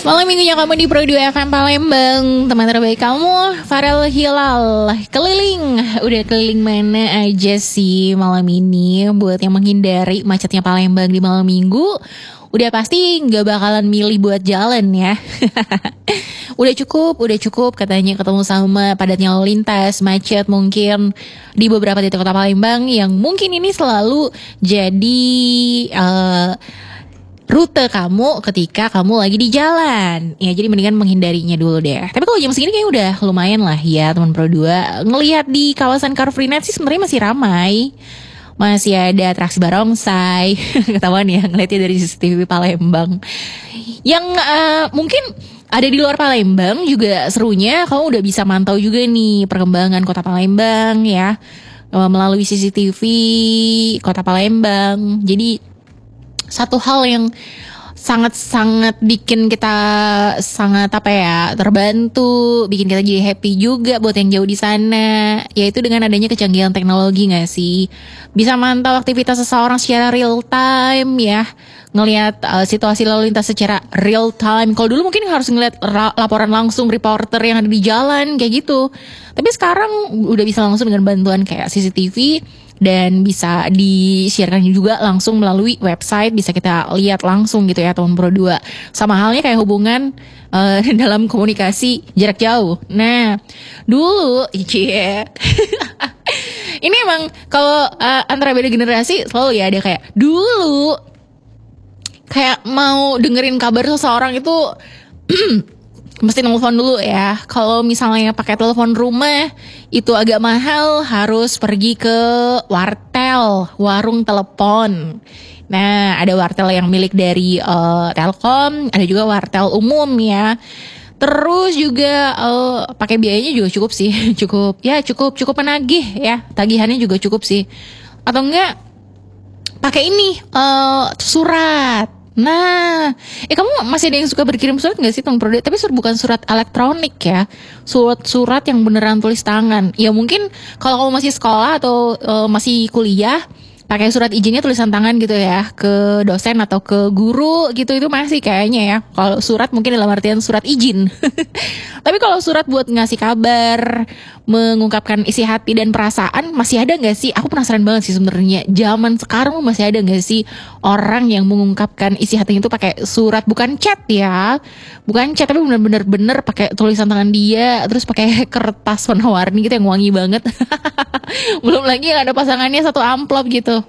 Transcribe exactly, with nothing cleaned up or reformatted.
Malam minggunya kamu di Pro dua F M Palembang. Teman terbaik kamu, Farel Hilal. Keliling, udah keliling mana aja sih malam ini? Buat yang menghindari macetnya Palembang di malam minggu, udah pasti gak bakalan milih buat jalan ya. Udah cukup, udah cukup katanya ketemu sama padatnya lalu lintas, macet mungkin di beberapa titik kota Palembang yang mungkin ini selalu jadi uh, rute kamu ketika kamu lagi di jalan. Ya jadi mendingan menghindarinya dulu deh. Tapi kalau jam segini kayaknya udah lumayan lah ya teman Pro dua. Ngelihat di kawasan Car Free Night sih sebenarnya masih ramai. Masih ada atraksi barongsai. Ketahuan ya ngeliatnya dari C C T V Palembang. Yang uh, mungkin ada di luar Palembang juga serunya kamu udah bisa mantau juga nih perkembangan kota Palembang ya. Melalui C C T V kota Palembang. Jadi satu hal yang sangat-sangat bikin kita sangat apa ya terbantu, bikin kita jadi happy juga buat yang jauh di sana, yaitu dengan adanya kecanggihan teknologi nggak sih, bisa mantau aktivitas seseorang secara real time ya, ngelihat uh, situasi lalu lintas secara real time. Kalau dulu mungkin harus ngelihat ra- laporan langsung reporter yang ada di jalan kayak gitu, tapi sekarang udah bisa langsung dengan bantuan kayak C C T V. Dan bisa di-sharekan juga langsung melalui website, bisa kita lihat langsung gitu ya teman Pro dua. Sama halnya kayak hubungan uh, dalam komunikasi jarak jauh. Nah, dulu yeah. Ini emang kalau uh, antara beda generasi selalu ya ada kayak dulu kayak mau dengerin kabar seseorang itu mesti nelfon dulu ya. Kalau misalnya pakai telepon rumah itu agak mahal, harus pergi ke wartel, warung telepon. Nah, ada wartel yang milik dari uh, Telkom, ada juga wartel umum ya. Terus juga uh, pakai biayanya juga cukup sih, cukup ya cukup cukup menagih ya, tagihannya juga cukup sih. Atau enggak pakai ini uh, surat. Nah, eh kamu masih ada yang suka berkirim surat gak sih Tong Pro? Tapi surat bukan surat elektronik ya, surat-surat yang beneran tulis tangan. Ya mungkin kalau kamu masih sekolah atau uh, masih kuliah, pakai surat izinnya tulisan tangan gitu ya, ke dosen atau ke guru gitu, itu masih kayaknya ya. Kalau surat mungkin dalam artian surat izin. Tapi kalau surat buat ngasih kabar, mengungkapkan isi hati dan perasaan, masih ada gak sih? Aku penasaran banget sih sebenarnya. Zaman sekarang masih ada gak sih orang yang mengungkapkan isi hatinya itu pakai surat, bukan chat ya, bukan chat tapi bener-bener bener pakai tulisan tangan dia, terus pakai kertas warna-warni gitu yang wangi banget. Belum lagi yang ada pasangannya satu amplop gitu.